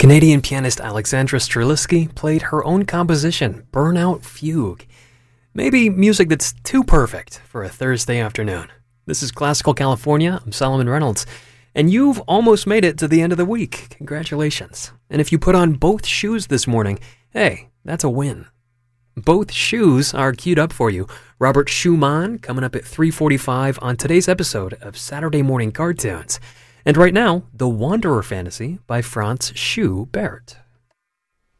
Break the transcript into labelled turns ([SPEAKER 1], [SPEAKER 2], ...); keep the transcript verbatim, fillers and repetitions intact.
[SPEAKER 1] Canadian pianist Alexandra Streliski played her own composition, Burnout Fugue. Maybe music that's too perfect for a Thursday afternoon. This is Classical California. I'm Solomon Reynolds, and you've almost made it to the end of the week. Congratulations. And if you put on both shoes this morning, hey, that's a win. Both shoes are queued up for you. Robert Schumann coming up at three forty-five on today's episode of Saturday Morning Cartoons. And right now, The Wanderer Fantasy by Franz Schubert.